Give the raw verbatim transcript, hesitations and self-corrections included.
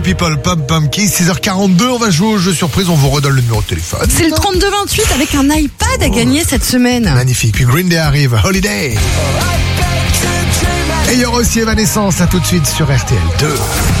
People Pump Pumpkin, six heures quarante-deux, on va jouer au jeu surprise, on vous redonne le numéro de téléphone. C'est le trente-deux vingt-huit avec un iPad à gagner cette semaine. Magnifique, puis Green Day arrive, Holiday. Et il y aura aussi Evanescence, à tout de suite sur R T L deux.